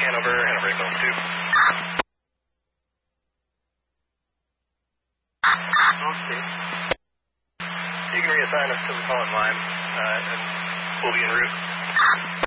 Hanover, Hanover Echo 2. Okay. You can reassign us to the calling line, and we'll be en route.